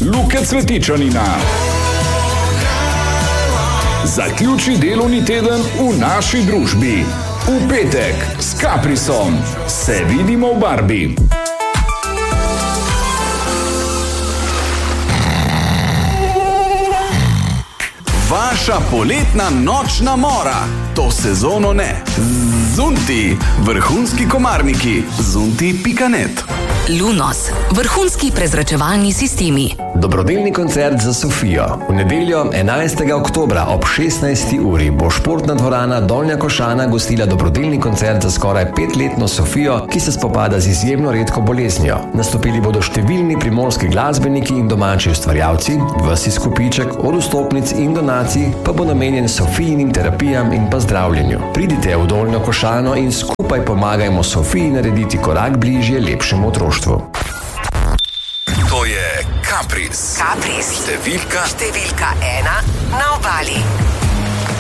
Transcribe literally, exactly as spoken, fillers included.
Luke Cvetičanina. Zaključi delovni teden v naši družbi. V petek s Caprisom. Se vidimo v Barbi. Vaša poletna nočna mora. To sezono ne. Zunti, vrhunski komarniki. zunti pika net. Lunos, vrhunski prezračevalni sistemi. Dobrodelni koncert za Sofijo. V nedeljo enajstega oktobra ob šestnajsti uri bo športna dvorana Dolnja Košana gostila dobrodelni koncert za skoraj petletno Sofijo, ki se spopada z izjemno redko boleznijo. Nastopili bodo številni primorski glasbeniki in domači ustvarjalci, ves izkupiček od vstopnic in donacij pa bo namenjen Sofijinim terapijam in pa zdravljenju. Pridite v Dolnjo Košano in skupaj pomagajmo Sofiji narediti korak bližje lepšemu otroštvu. To je Capris. Capris. Številka Številka ena na